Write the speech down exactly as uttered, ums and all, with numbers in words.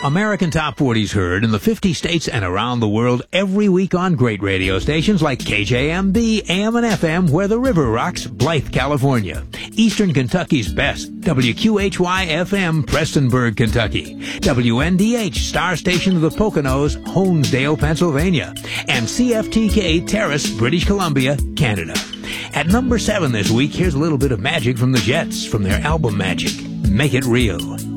American Top forty is heard in the fifty states and around the world every week on great radio stations like K J M B, A M and F M, where the river rocks, Blythe, California. Eastern Kentucky's best, W Q H Y F M, Prestonburg, Kentucky. W N D H, star station of the Poconos, Honesdale, Pennsylvania. And C F T K, Terrace, British Columbia, Canada. At number seven this week, here's a little bit of magic from the Jets from their album Magic. Make It Real.